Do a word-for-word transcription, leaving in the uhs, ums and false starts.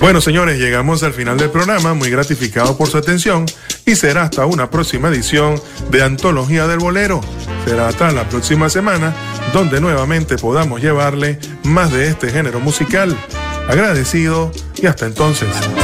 Bueno, señores, llegamos al final del programa, muy gratificado por su atención y será hasta una próxima edición de Antología del Bolero. Será hasta la próxima semana, donde nuevamente podamos llevarle más de este género musical. Agradecido y hasta entonces.